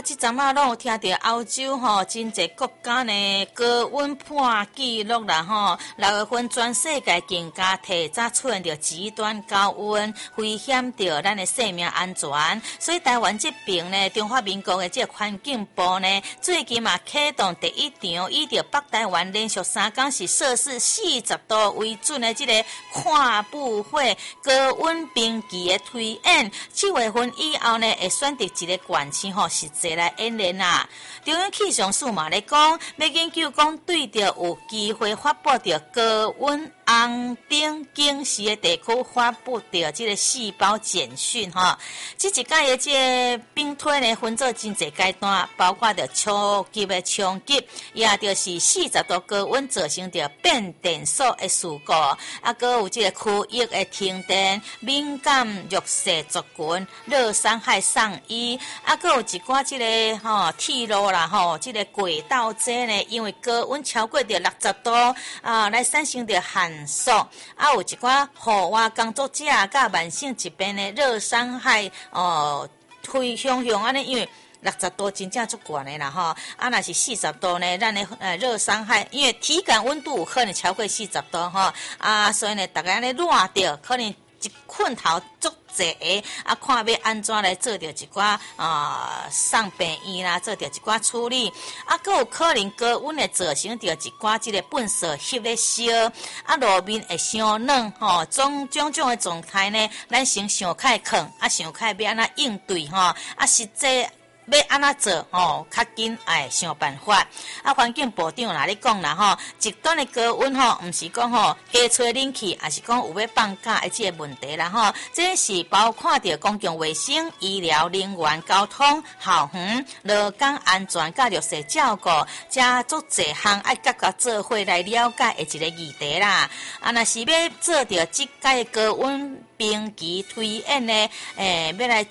即阵啊，拢有听到欧洲真侪国家呢高温破纪录啦6月份全世界更加提早出现着极端高温，危险着咱的生命安全。所以台湾这边呢，中华民国的这个环境部呢，最近嘛启动第一场以着北台湾连续3天是摄氏40度为准的这个跨部会高温兵棋的推演。7月份以后呢，会选择一个县市实际来演练啦。中央气象署嘛咧讲，要研究讲对着有机会发布着高温红灯警示的地区发布着这个细胞简讯这一届的这个兵推呢，分做真侪阶段，包括着初级的冲击，也就是40度高温造成着变电所的事故，搁有这个区域的停电、敏感弱势族群、热伤害上衣，搁有一寡这个铁路啦这个轨道这呢，因为高温超过着60度来产生着限速，有一寡户外工作者甲慢性疾病的热伤害推向安尼，因为60度真正足悬的啦若是40度呢，咱的热伤害，因为体感温度有可能超过40度所以呢，大家安尼热着，可能一困头足济看要安怎来做着一寡送病院啦，做着一寡处理搁有可能高温会造成着一寡这个粪扫翕咧烧路面会伤冷种的状态呢，咱先想开抗想开要安怎应对实际要安怎做较紧爱想办法环境部长啦咧讲啦极端的高温毋是讲加吹冷气，也是讲有要放假的这个问题啦这是包括着公共卫生、医疗、能源、交通、校园、劳工安全、甲弱势照顾，加足侪项爱各个做伙来了解的一个议题啦若是要做着即届的高温兵棋推演呢要来